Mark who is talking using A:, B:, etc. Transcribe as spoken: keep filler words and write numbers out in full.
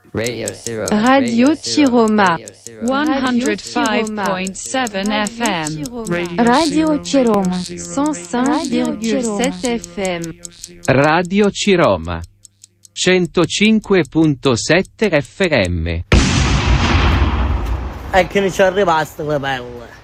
A: Radio Ciroma
B: one oh five point seven F M.
A: Radio Ciroma cent cinq virgule sept F M.
C: Radio Ciroma centocinque virgola sette F M.
D: E che non ci arrivaste le pelle.